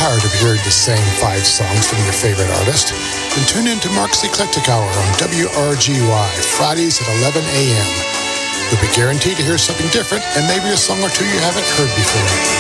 tired of hearing the same 5 songs from your favorite artist? Then tune in to Mark's Eclectic Hour on WRGY, Fridays at 11 a.m. You'll be guaranteed to hear something different and maybe a song or two you haven't heard before.